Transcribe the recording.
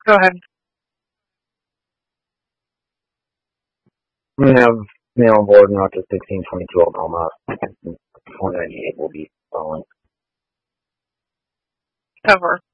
Go ahead. I'm going to have nail on board and out to 1622 Oklahoma. 498 will be following. Cover.